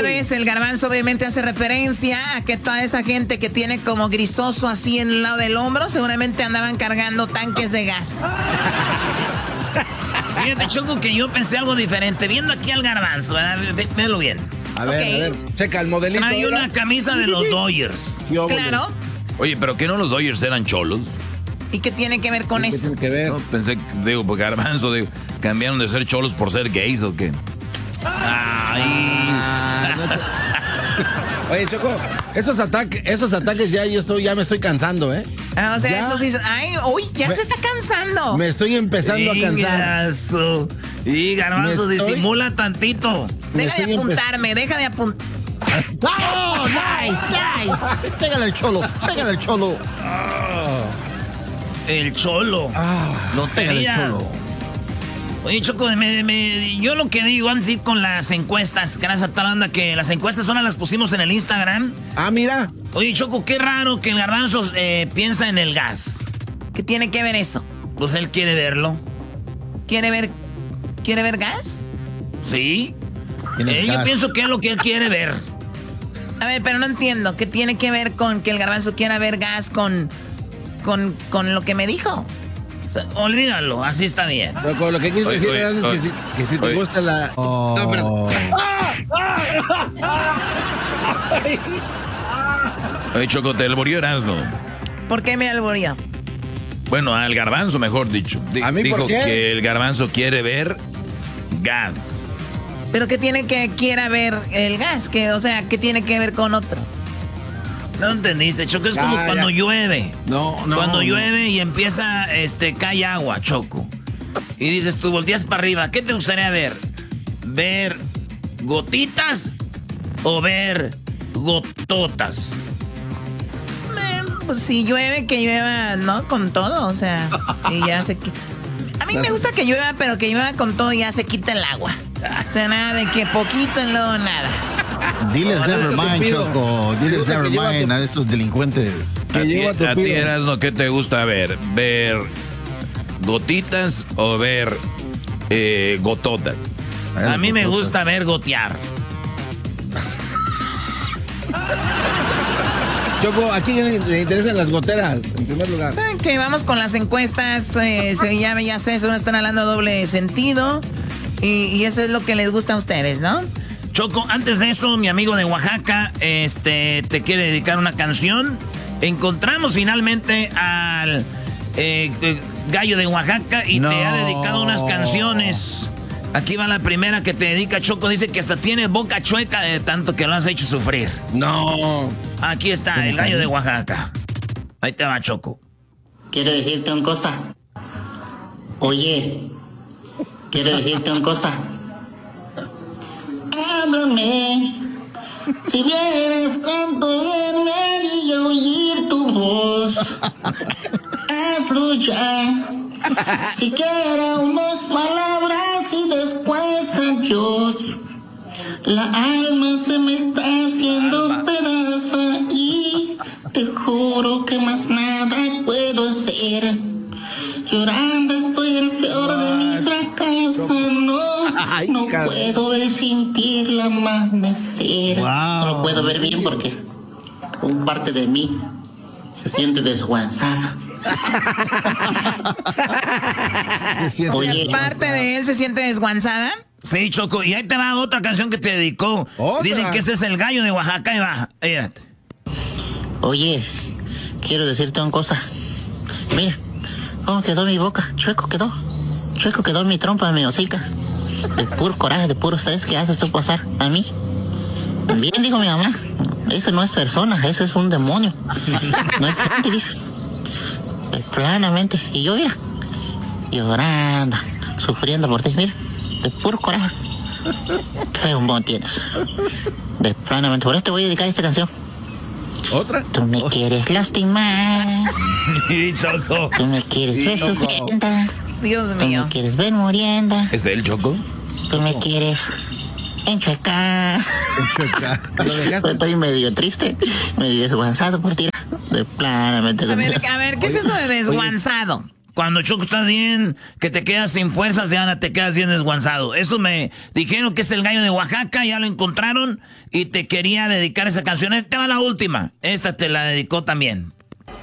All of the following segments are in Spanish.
ustedes, el Garbanzo obviamente hace referencia a que toda esa gente que tiene como grisoso así en el lado del hombro, seguramente andaban cargando tanques de gas. Fíjate, Choco, que yo pensé algo diferente. Viendo aquí al Garbanzo, ¿verdad? Véelo bien. A ver, checa el modelito. Trae una camisa de los Dodgers. Claro. Oye, ¿pero qué no los Dodgers eran cholos? ¿Y qué tiene que ver con eso? Tiene que ver? No, pensé, porque Garbanzo, cambiaron de ser cholos por ser gays o qué. Oye, Choco, esos ataques ya me estoy cansando, ¿eh? O sea, ya, eso sí. Ay, uy, ya se está cansando. Me estoy empezando a cansar. Y Garbanzo disimula tantito. Deja de apuntarme. ¡Oh, nice! Pégale al cholo. El cholo. Lo tenía. El cholo. Oye, Choco, yo lo que digo, antes de ir con las encuestas, gracias a tal banda que las encuestas ahora las pusimos en el Instagram. Ah, mira. Oye, Choco, qué raro que el Garbanzo piensa en el gas. ¿Qué tiene que ver eso? Pues él quiere verlo. ¿Quiere ver gas? Sí. Yo pienso que es lo que él quiere ver. A ver, pero no entiendo. ¿Qué tiene que ver con que el Garbanzo quiera ver gas con lo que me dijo? O sea, olvídalo, así está bien. Pero lo que quiso decir es que si te gusta la... Oh. No, pero... Oye, Choco, te alburió Erasmo. ¿Por qué me alburió? Bueno, al Garbanzo, mejor dicho. ¿A mí dijo por qué? que el Garbanzo quiere ver gas. ¿Pero qué tiene que quiera ver el gas? ¿Qué tiene que ver con otro? No entendiste, Choco, es como cuando llueve. Cuando llueve y empieza, cae agua, Choco. Y dices, tú volteas para arriba, ¿qué te gustaría ver? ¿Ver gotitas o ver gototas? Pues si llueve, que llueva, ¿no? Con todo, o sea, y ya se... A mí me gusta que llueva, pero que llueva con todo y ya se quita el agua. O sea, nada de que poquito y luego nada. Diles never mind, Choco. Diles never mind a estos delincuentes. A ti, Erasmo, ¿qué te gusta ver? ¿Ver gotitas o ver gototas? A mí me gusta ver gotear. Choco, ¿a quién le interesan las goteras, en primer lugar? ¿Saben qué? Vamos con las encuestas. Ya sé, según están hablando doble sentido. Y eso es lo que les gusta a ustedes, ¿no? Choco, antes de eso, mi amigo de Oaxaca te quiere dedicar una canción. Encontramos finalmente al gallo de Oaxaca y te ha dedicado unas canciones. Aquí va la primera que te dedica, Choco. Dice que hasta tiene boca chueca de tanto que lo has hecho sufrir. No. Aquí está, el gallo de Oaxaca. Ahí te va, Choco. Quiero decirte una cosa. Oye, quiero decirte una cosa. Háblame. Si vieras cuánto verme y oír tu voz. Hazlo ya. Siquiera unas palabras y después adiós. La alma se me está haciendo pedazo y te juro que más nada puedo hacer. Llorando estoy el peor de mi fracaso. No puedo ver sin ti el amanecer. No lo puedo ver bien porque un parte de mí se siente desguanzada. Oye, ¿parte de él se siente desguanzada? Sí, Choco, y ahí te va otra canción que te dedicó. ¿Otra? Dicen que este es el gallo de Oaxaca. Ahí va, fíjate. Oye, quiero decirte una cosa. Mira, cómo quedó mi boca. Chueco quedó mi trompa, mi hocica. De puro coraje, de puro estrés que haces tú pasar a mí. Bien, dijo mi mamá. Ese no es persona, ese es un demonio. No es gente, dice. Planamente. Y yo, mira, llorando, sufriendo por ti, mira, de puro coraje. Qué feo modo tienes. De planamente. Por eso te voy a dedicar esta canción. ¿Otra? Tú me quieres lastimar. Choco. Tú me quieres ver sufriendo. Dios Tú mío. me quieres ver muriendo. ¿Es de él, Choco? Tú me quieres enchuecar. Estoy medio triste, medio desguanzado por ti. De planamente. A ver, ¿qué es eso de desguanzado? cuando Choco estás bien, que te quedas sin fuerzas, ya te quedas bien desguanzado. Eso me dijeron que es el gallo de Oaxaca, ya lo encontraron y te quería dedicar esa canción. Esta va la última, esta te la dedicó también.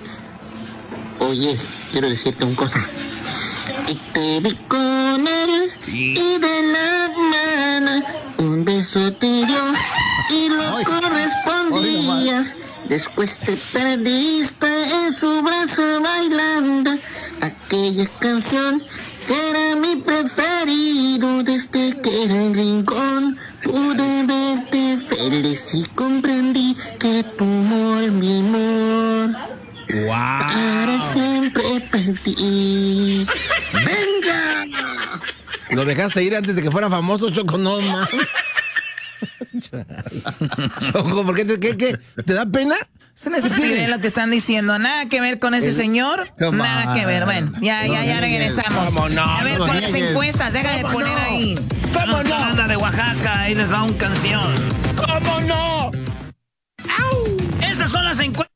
Oye, quiero decirte una cosa. Y te vi con él y de la mano un beso te dio y lo correspondías. Después te perdiste en su brazo bailando aquella canción que era mi preferido. Desde que era el rincón pude verte feliz y comprendí que tu amor, mi amor, para siempre perdí. ¡Venga! Lo dejaste ir antes de que fuera famoso, Choco, no, man. Choco, ¿por qué te da pena? Se les pide lo que están diciendo. Nada que ver con ese señor. Nada que ver. Bueno, ya regresamos. A ver, con las encuestas, deja de poner ahí. ¿Cómo no? Banda de Oaxaca, ahí les va una canción. ¿Cómo no? Estas son las encuestas.